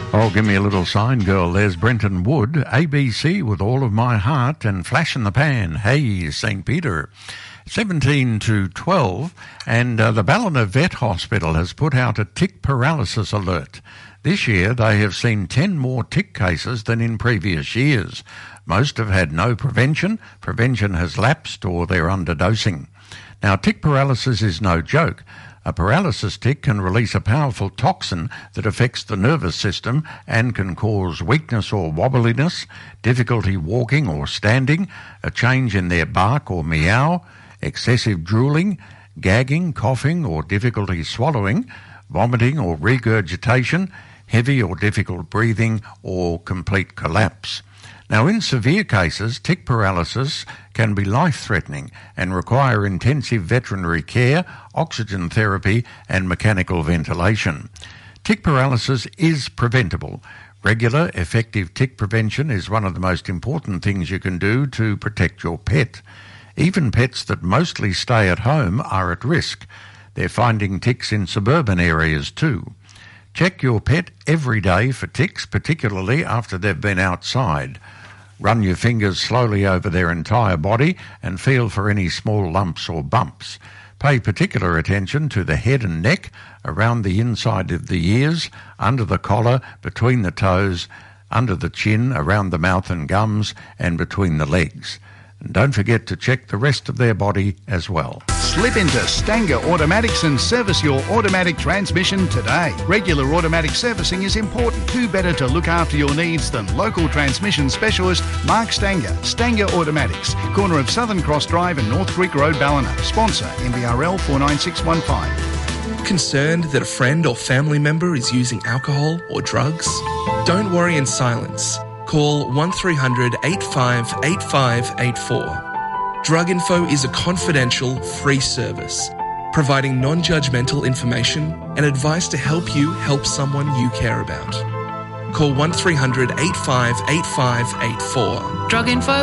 Oh, give me a little sign, girl. There's Brenton Wood, ABC with All of My Heart and Flash in the Pan. Hey, St. Peter. 17 to 12, and the Ballina Vet Hospital has put out a tick paralysis alert. This year, they have seen 10 more tick cases than in previous years. Most have had no prevention. Prevention has lapsed or they're underdosing. Now, tick paralysis is no joke. A paralysis tick can release a powerful toxin that affects the nervous system and can cause weakness or wobbliness, difficulty walking or standing, a change in their bark or meow, excessive drooling, gagging, coughing or difficulty swallowing, vomiting or regurgitation, heavy or difficult breathing or complete collapse. Now, in severe cases, tick paralysis can be life-threatening and require intensive veterinary care, oxygen therapy and mechanical ventilation. Tick paralysis is preventable. Regular, effective tick prevention is one of the most important things you can do to protect your pet. Even pets that mostly stay at home are at risk. They're finding ticks in suburban areas too. Check your pet every day for ticks, particularly after they've been outside. Run your fingers slowly over their entire body and feel for any small lumps or bumps. Pay particular attention to the head and neck, around the inside of the ears, under the collar, between the toes, under the chin, around the mouth and gums, and between the legs. And don't forget to check the rest of their body as well. Slip into Stanger Automatics and service your automatic transmission today. Regular automatic servicing is important. Who better to look after your needs than local transmission specialist Mark Stanger. Stanger Automatics, corner of Southern Cross Drive and North Creek Road, Ballina. Sponsor MBRL 49615. Concerned that a friend or family member is using alcohol or drugs? Don't worry in silence. Call 1300 85 8584. Drug Info is a confidential, free service, providing non-judgmental information and advice to help you help someone you care about. Call 1300 85 8584. Drug Info